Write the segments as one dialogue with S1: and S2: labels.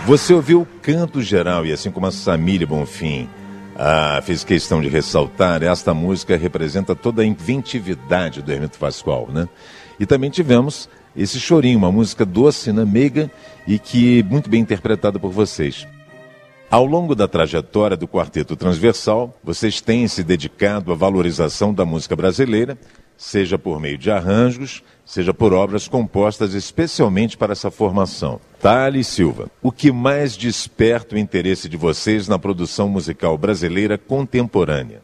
S1: Você ouviu o canto geral e assim como a Samília Bonfim fez questão de ressaltar, esta música representa toda a inventividade do Hermeto Pascoal, né? E também tivemos esse chorinho, uma música doce, né, meiga e que muito bem interpretada por vocês. Ao longo da trajetória do Quarteto Transversal, vocês têm se dedicado à valorização da música brasileira, seja por meio de arranjos, seja por obras compostas especialmente para essa formação. Thales Silva, o que mais desperta o interesse de vocês na produção musical brasileira contemporânea?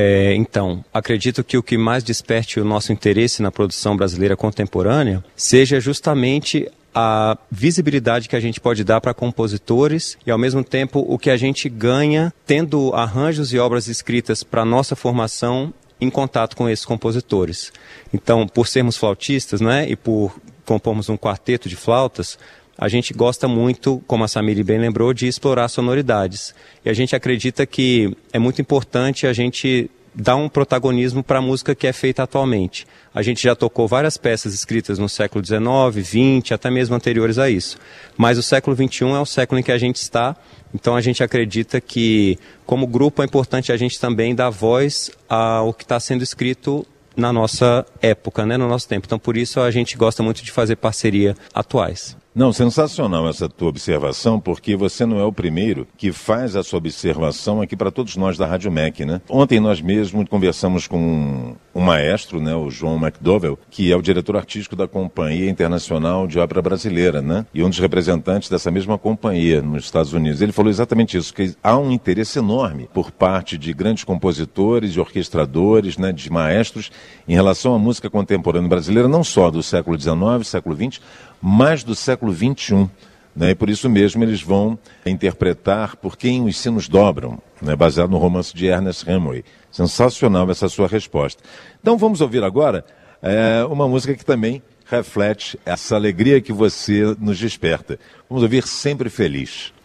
S2: Então, acredito que o que mais desperte o nosso interesse na produção brasileira contemporânea seja justamente a visibilidade que a gente pode dar para compositores e, ao mesmo tempo, o que a gente ganha tendo arranjos e obras escritas para a nossa formação em contato com esses compositores. Então, por sermos flautistas, né, e por compormos um quarteto de flautas, a gente gosta muito, como a Samília bem lembrou, de explorar sonoridades. E a gente acredita que é muito importante a gente dar um protagonismo para a música que é feita atualmente. A gente já tocou várias peças escritas no século XIX, XX, até mesmo anteriores a isso. Mas o século XXI é o século em que a gente está, então a gente acredita que, como grupo, é importante a gente também dar voz ao que está sendo escrito na nossa época, né, no nosso tempo. Então, por isso, a gente gosta muito de fazer parceria atuais.
S1: Não, sensacional essa tua observação, porque você não é o primeiro que faz essa observação aqui para todos nós da Rádio MEC, né? Ontem nós mesmos conversamos com um maestro, né, o João McDowell, que é o diretor artístico da Companhia Internacional de Ópera Brasileira, né? E um dos representantes dessa mesma companhia nos Estados Unidos. Ele falou exatamente isso, que há um interesse enorme por parte de grandes compositores, de orquestradores, né, de maestros, em relação à música contemporânea brasileira, não só do século XIX, século XX, mas do século XXI, né? E por isso mesmo eles vão interpretar Por Quem os Sinos Dobram, né? Baseado no romance de Ernest Hemingway. Sensacional essa sua resposta. Então vamos ouvir agora uma música que também reflete essa alegria que você nos desperta. Vamos ouvir Sempre Feliz.